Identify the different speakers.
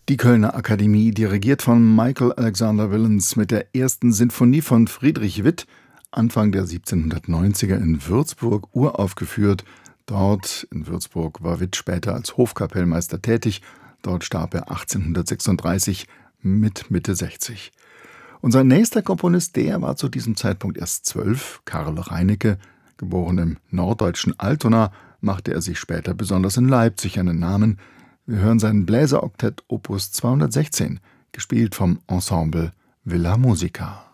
Speaker 1: Die Kölner Akademie, dirigiert von Michael Alexander Willens mit der ersten Sinfonie von Friedrich Witt, Anfang der 1790er in Würzburg uraufgeführt. Dort in Würzburg war Witt später als Hofkapellmeister tätig. Dort starb er 1836 mit Mitte 60. Und sein nächster Komponist, der war zu diesem Zeitpunkt erst 12, Karl Reinecke. Geboren im norddeutschen Altona, machte er sich später besonders in Leipzig einen Namen. Wir hören sein Bläseroktett Opus 216, gespielt vom Ensemble Villa Musica.